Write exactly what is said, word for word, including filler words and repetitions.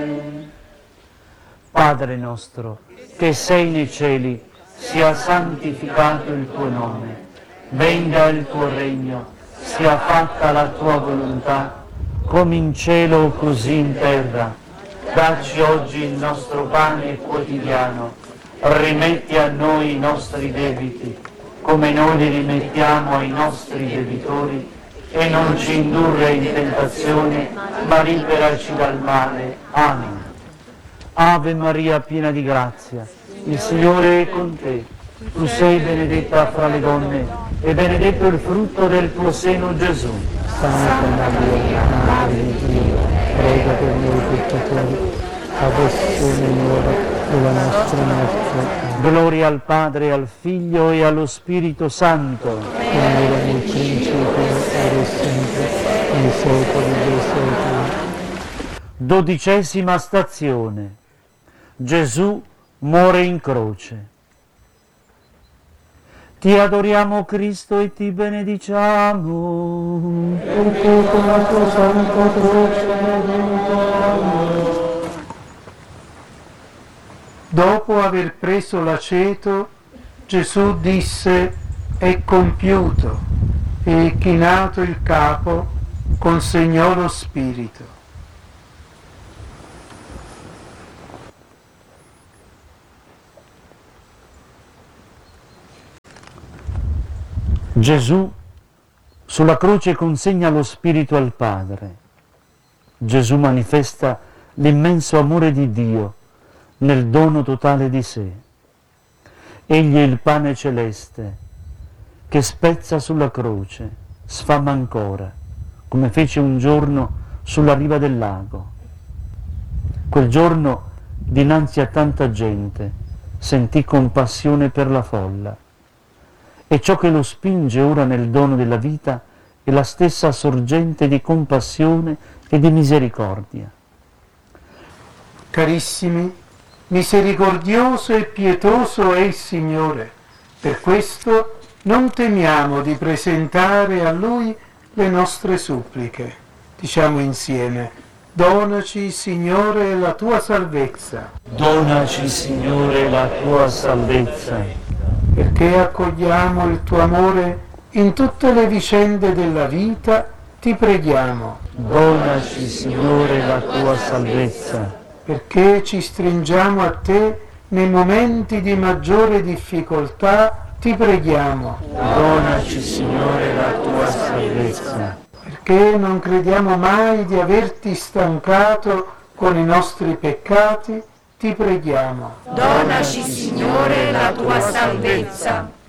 Padre nostro, che sei nei cieli, sia santificato il tuo nome, venga il tuo regno, sia fatta la tua volontà, come in cielo così in terra. Dacci oggi il nostro pane quotidiano, rimetti a noi i nostri debiti, come noi li rimettiamo ai nostri debitori, e non ci indurre in tentazione, ma liberaci dal male. Amen. Ave Maria, piena di grazia, il Signore è con te. Tu sei benedetta fra le donne, e benedetto il frutto del tuo seno, Gesù. Santa Maria, Madre di Dio, prega per noi peccatori, adesso e nell'ora della nostra morte. Gloria al Padre, al Figlio e allo Spirito Santo. Come era nel principio, ora e sempre, nei secoli dei secoli. Dodicesima stazione. Gesù muore in croce. Ti adoriamo, Cristo, e ti benediciamo. Perché con la tua santa croce benediciamo. Dopo aver preso l'aceto, Gesù disse: è compiuto, e chinato il capo, consegnò lo spirito. Gesù sulla croce consegna lo Spirito al Padre. Gesù manifesta l'immenso amore di Dio nel dono totale di sé. Egli è il pane celeste che spezza sulla croce, sfama ancora, come fece un giorno sulla riva del lago. Quel giorno, dinanzi a tanta gente, sentì compassione per la folla. E ciò che lo spinge ora nel dono della vita è la stessa sorgente di compassione e di misericordia. Carissimi, misericordioso e pietoso è il Signore. Per questo non temiamo di presentare a Lui le nostre suppliche. Diciamo insieme: donaci, Signore, la tua salvezza. Donaci, Signore, la tua salvezza. Perché accogliamo il tuo amore in tutte le vicende della vita, ti preghiamo. Donaci, Signore, la tua salvezza. Perché ci stringiamo a te nei momenti di maggiore difficoltà, ti preghiamo. Donaci, Signore, la tua salvezza. Perché non crediamo mai di averti stancato con i nostri peccati, ti preghiamo. Donaci, Signore, la tua salvezza.